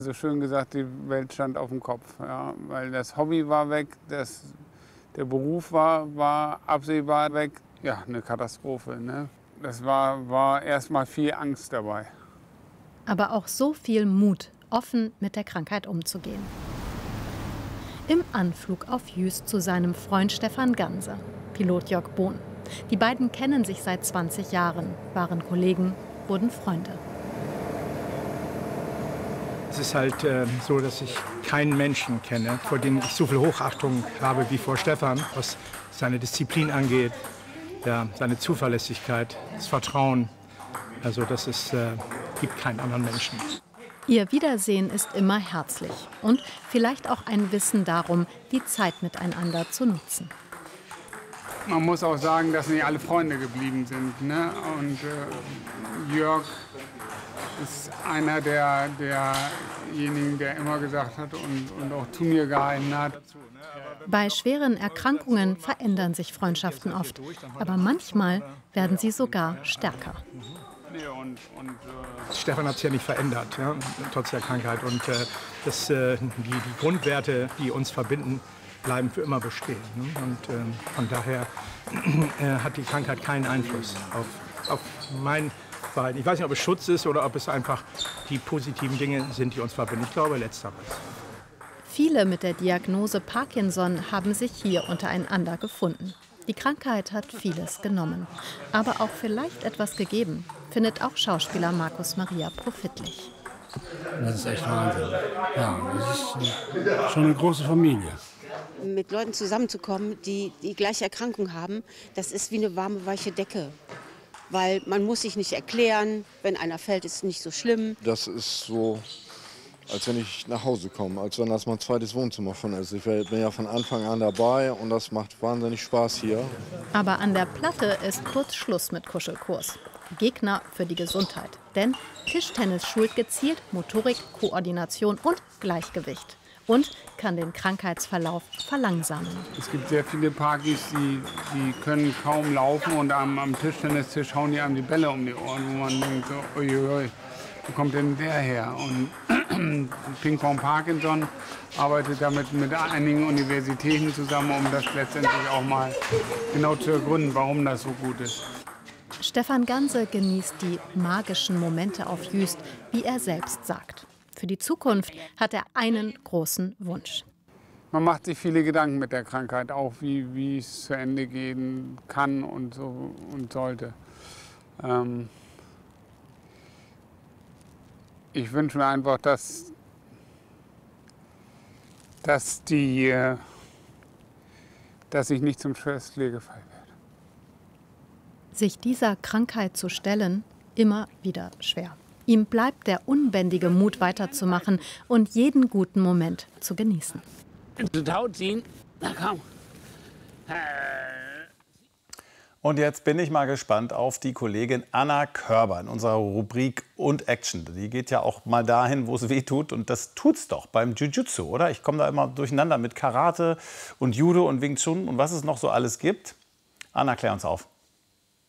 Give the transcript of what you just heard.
So schön gesagt, die Welt stand auf dem Kopf, ja, weil das Hobby war weg, der Beruf war absehbar weg. Ja, eine Katastrophe. Ne? Das war erstmal viel Angst dabei. Aber auch so viel Mut, offen mit der Krankheit umzugehen. Im Anflug auf Jüst zu seinem Freund Stefan Ganse, Pilot Jörg Bohn. Die beiden kennen sich seit 20 Jahren, waren Kollegen, wurden Freunde. Es ist halt so, dass ich keinen Menschen kenne, vor dem ich so viel Hochachtung habe wie vor Stefan, was seine Disziplin angeht, ja, seine Zuverlässigkeit, das Vertrauen. Also das gibt keinen anderen Menschen. Ihr Wiedersehen ist immer herzlich und vielleicht auch ein Wissen darum, die Zeit miteinander zu nutzen. Man muss auch sagen, dass nicht alle Freunde geblieben sind. Ne? Und Jörg ist einer derjenigen, der immer gesagt hat und auch zu mir gehalten hat. Bei schweren Erkrankungen verändern sich Freundschaften oft, aber manchmal werden sie sogar stärker. Stefan hat sich ja nicht verändert, ja, trotz der Krankheit. Und die Grundwerte, die uns verbinden, bleiben für immer bestehen. Ne? Und von daher hat die Krankheit keinen Einfluss auf mein Verhalten. Ich weiß nicht, ob es Schutz ist oder ob es einfach die positiven Dinge sind, die uns verbinden. Ich glaube, letzteres. Viele mit der Diagnose Parkinson haben sich hier untereinander gefunden. Die Krankheit hat vieles genommen, aber auch vielleicht etwas gegeben, findet auch Schauspieler Markus Maria profitlich. Das ist echt Wahnsinn. Ja, das ist schon eine große Familie. Mit Leuten zusammenzukommen, die die gleiche Erkrankung haben, das ist wie eine warme, weiche Decke. Weil man muss sich nicht erklären, wenn einer fällt, ist es nicht so schlimm. Das ist so, als wenn ich nach Hause komme, als wenn das mein zweites Wohnzimmer von ist. Ich bin ja von Anfang an dabei und das macht wahnsinnig Spaß hier. Aber an der Platte ist kurz Schluss mit Kuschelkurs. Gegner für die Gesundheit. Denn Tischtennis schult gezielt Motorik, Koordination und Gleichgewicht. Und kann den Krankheitsverlauf verlangsamen. Es gibt sehr viele Parkis, die können kaum laufen und am Tischtennistisch hauen die einem die Bälle um die Ohren, wo man denkt, so, uiuiui, wo kommt denn der her? Und Ping-Pong Parkinson arbeitet damit mit einigen Universitäten zusammen, um das letztendlich auch mal genau zu ergründen, warum das so gut ist. Stefan Ganse genießt die magischen Momente auf Jüst, wie er selbst sagt. Für die Zukunft hat er einen großen Wunsch. Man macht sich viele Gedanken mit der Krankheit, auch wie es zu Ende gehen kann und so und sollte. Ich wünsche mir einfach, dass ich nicht zum Schwerstpflegefall werde. Sich dieser Krankheit zu stellen, immer wieder schwer. Ihm bleibt der unbändige Mut, weiterzumachen und jeden guten Moment zu genießen. Na komm. Und jetzt bin ich mal gespannt auf die Kollegin Anna Körber in unserer Rubrik und Action. Die geht ja auch mal dahin, wo es weh tut. Und das tut's doch beim Jiu-Jitsu, oder? Ich komme da immer durcheinander mit Karate und Judo und Wing Chun und was es noch so alles gibt. Anna, klär uns auf.